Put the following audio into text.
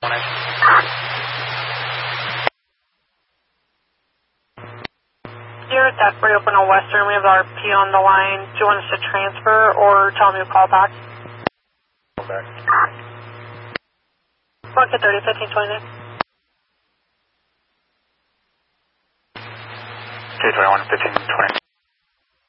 You're at that reopen on Western. We have our P on the line. Do you want us to transfer or tell me to call back? Call back. Market 30, 1529. 221, 1520.